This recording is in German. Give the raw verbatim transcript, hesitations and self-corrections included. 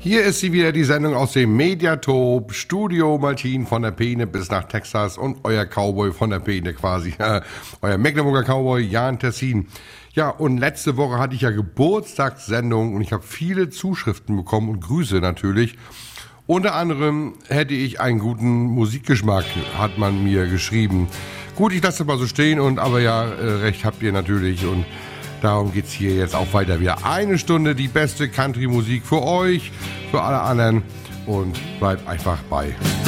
Hier ist sie wieder, die Sendung aus dem Mediatop, Studio Maltin von der Peene bis nach Texas und euer Cowboy von der Peene quasi, euer Mecklenburger Cowboy Jan Tessin. Ja, und letzte Woche hatte ich ja Geburtstagssendung und ich habe viele Zuschriften bekommen und Grüße natürlich. Unter anderem hätte ich einen guten Musikgeschmack, hat man mir geschrieben. Gut, ich lasse das mal so stehen, und aber ja, recht habt ihr natürlich, und darum geht's hier jetzt auch weiter. Wieder eine Stunde die beste Country-Musik für euch, für alle anderen, und bleibt einfach bei.